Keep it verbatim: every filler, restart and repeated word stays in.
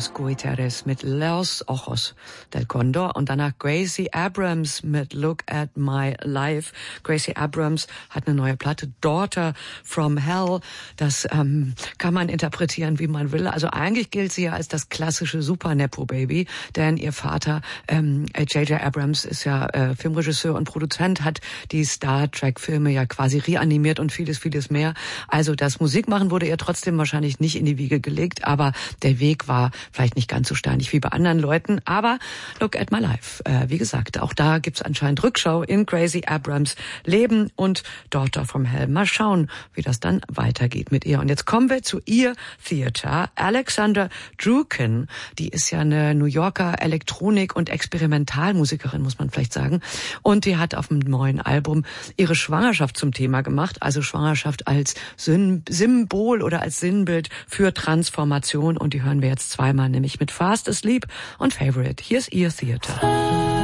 Los Guiteres mit Los Ojos del Condor und danach Gracie Abrams mit Look at My Life. Gracie Abrams hat eine neue Platte, Daughter from Hell. Das ähm, kann man interpretieren, wie man will. Also eigentlich gilt sie ja als das klassische Super-Nepo-Baby, denn ihr Vater, ähm, J J Abrams, ist ja äh, Filmregisseur und Produzent, hat die Star Trek-Filme ja quasi reanimiert und vieles, vieles mehr. Also das Musikmachen wurde ihr trotzdem wahrscheinlich nicht in die Wiege gelegt, aber der Weg war vielleicht nicht ganz so steinig wie bei anderen Leuten. Aber Look at My Life, äh, wie gesagt, auch da gibt's anscheinend Rückschau in Gracie Abrams Leben und Daughter from Hell. Mal schauen, wie das dann weitergeht mit ihr. Und jetzt kommen wir zu ihr Theater. Alexandra Druken, die ist ja eine New Yorker Elektronik- und Experimentalmusikerin, muss man vielleicht sagen. Und die hat auf dem neuen Album ihre Schwangerschaft zum Thema gemacht, also Schwangerschaft als Symbol oder als Sinnbild für Transformation. Und die hören wir jetzt zweimal, nämlich mit Fast Asleep und Favorite. Hier ist ihr Theater.